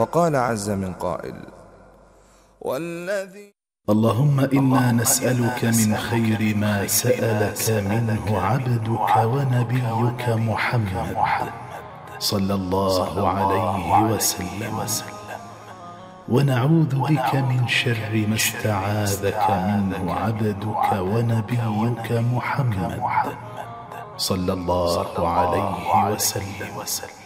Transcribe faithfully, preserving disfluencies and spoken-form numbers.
وقال عز من قائل: والذي اللهم إنا نسألك من خير ما سألك منه عبدك ونبيك محمد صلى الله عليه وسلم، ونعوذ بك من شر ما استعاذك منه عبدك ونبيك محمد صلى الله عليه وسلم.